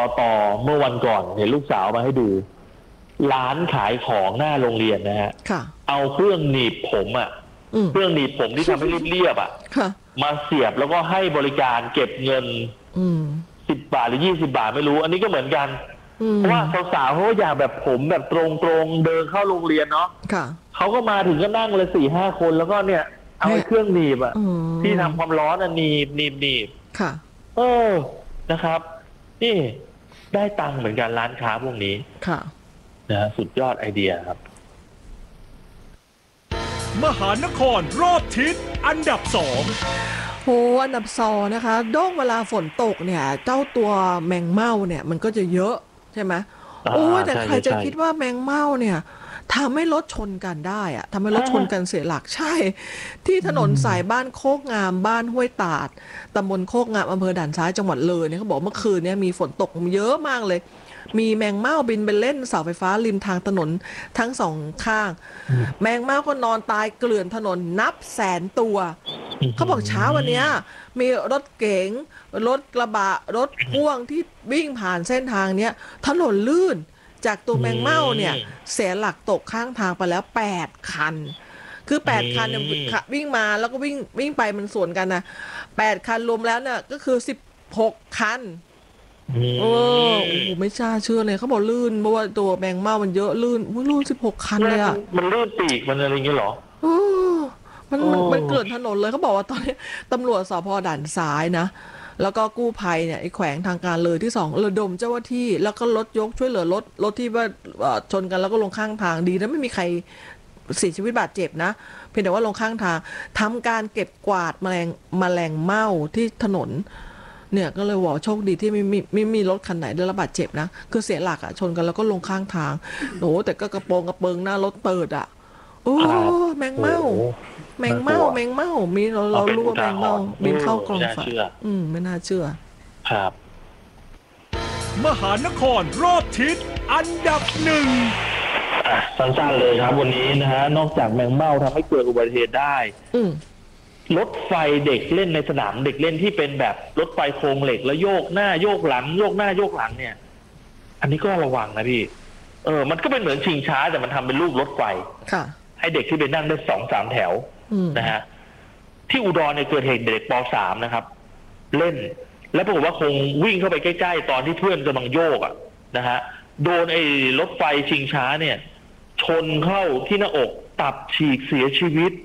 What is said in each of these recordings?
ต่อเมื่อวันก่อนเห็นลูกสาวมาให้ดูร้านขายของหน้าโรงเรียนนะฮะเอาเครื่องหนีบผมเครื่องหนีบผมที่ทำให้เรียบมาเสียบแล้วก็ให้บริการเก็บเงิน10 บาทหรือ20 บาทไม่รู้อันนี้ก็เหมือนกันเพราะว่าสาวๆเขาอยากแบบผมแบบตรงๆเดินเข้าโรงเรียนเนาะเขาก็มาถึงก็นั่งเลย4-5 คนแล้วก็เนี่ยเอาเครื่องหนีบที่ทำความร้อนหนีบนะครับนี่ได้ตังค์เหมือนกันร้านค้าพวกนี้นะสุดยอดไอเดียครับมหานครรอบทิศอันดับ2 อันดับ2นะคะโด้งเวลาฝนตกเนี่ยเจ้าตัวแมงเม่าเนี่ยมันก็จะเยอะใช่ไหมแต่ใครจะคิดว่าแมงเม่าเนี่ยทำให้รถชนกันได้อะทำให้รถชนกันเสียหลักใช่ที่ถนนสายบ้านโคกงามบ้านห้วยตาดตำบลโคกงามอำเภอด่านซ้ายจังหวัดเลยเนี่ยเขาบอกเมื่อคืนเนี่ยมีฝนตกเยอะมากเลยมีแมงเม่าบินไปเล่นเสาไฟฟ้าริมทางถนนทั้งสองข้างแมงเม่าก็นอนตายเกลื่อนถนนนับแสนตัวเขาบอกเช้าวันนี้มีรถเก๋งรถกระบะรถพ่วงที่วิ่งผ่านเส้นทางเนี้ยถนนลื่นจากตัวแมงเม่าเนี่ยเสียหลักตกข้างทางไปแล้ว8 คันคือ8 คันเนี่ยวิ่งมาแล้วก็วิ่งไปมันสวนกันนะ8 คันรวมแล้วเนี่ยก็คือ16 คันโอ้ไม่น่าเชื่อเลยเขาบอกลื่นเพราะว่าตัวแมงเม่ามันเยอะลื่น16 คันเลยอ่ะมันลื่นปีกมันอะไรอย่างเงี้ยหรอมันเกิดถนนเลยเขาบอกว่าตอนนี้ตำรวจสภ.ด่านซ้ายนะแล้วก็กู้ภัยเนี่ยไอ้แขวงทางการเลยที่2ระดมเจ้าหน้าที่แล้วก็รถยกช่วยเหลือรถที่ว่าชนกันแล้วก็ลงข้างทางดีนะไม่มีใครเสียชีวิตบาดเจ็บนะเพียงแต่ว่าลงข้างทางทำการเก็บกวาดแมลงเม่าที่ถนนเนี่ยก็เลยว่าโชคดีที่ไม่มีรถคันไหนได้รับบาดเจ็บนะคือเสียหลักชนกันแล้วก็ลงข้างทางแต่ก็กระเปิงหน้ารถเปิดแมงเม่ามีเรารู้ว่าแมงเม่าบินเข้ากล่องไฟไม่น่าเชื่อครับมหานครรอบทิศอันดับ1 สั้นๆเลยครับวันนี้นะฮะนอกจากแมงเม่าทำให้เกิดอุบัติเหตุได้รถไฟเด็กเล่นในสนามเด็กเล่นที่เป็นแบบรถไฟโครงเหล็กแล้วโยกหน้าโยกหลังโยกหน้าโยกหลังเนี่ยอันนี้ก็ระวังนะพี่มันก็เป็นเหมือนชิงช้าแต่มันทำเป็นรูปรถไฟให้เด็กที่ไปนั่งได้2-3 แถวนะฮะที่อุดรเนี่ยเกิดเหตุเด็กป.3 นะครับเล่นแล้วปรากฏว่าคงวิ่งเข้าไปใกล้ๆตอนที่เพื่อนกำลังโยกนะฮะโดนไอ้รถไฟชิงช้าเนี่ยชนเข้าที่หน้าอกตับฉีกเสียชีวิต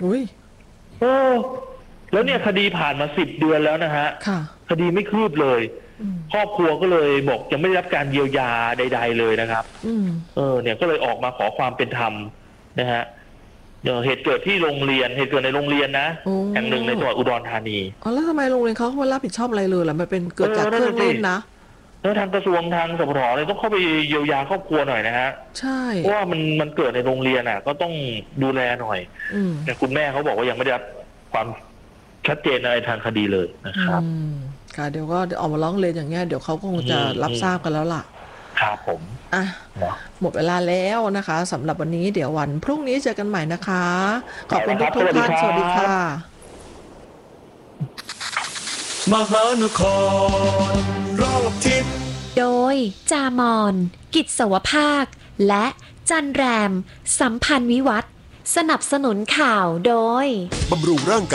แล้วเนี่ยคดีผ่านมา10 เดือนแล้วนะฮะคดีไม่คืบเลยครอบครัวก็เลยบอกยังไม่ได้รับการเยียวยาใดๆเลยนะครับเนี่ยก็เลยออกมาขอความเป็นธรรมนะฮะเหตุเกิดที่โรงเรียนเหตุเกิดในโรงเรียนนะแห่งหนึ่งในจังหวัดอุดรธานีแล้วทำไมโรงเรียนเขาไม่รับผิดชอบอะไรเลยล่ะมันเป็นเกิดจากเครื่องเล่นนะแล้วทางกระทรวงทางสพทเลยต้องเข้าไปเยียวยาครอบครัวหน่อยนะฮะใช่เพราะว่ามันเกิดในโรงเรียนก็ต้องดูแลหน่อยแต่คุณแม่เขาบอกว่ายังไม่ได้รับความชัดเจนอะไรทางคดีเลยนะครับค่ะเดี๋ยวก็ออกมาร้องเรียนอย่างเงี้ยเดี๋ยวเขาคงจะรับทราบกันแล้วล่ะครับผมหมดเวลาแล้วนะคะสำหรับวันนี้เดี๋ยววันพรุ่งนี้เจอกันใหม่นะคะขอบคุณทุกท่านสวัสดีค่ะมหานครรอบทิศโดยจามอนกิจสวภาคและจันแรมสัมพันธ์วิวัฒน์สนับสนุนข่าวโดยบำรุงร่างกาย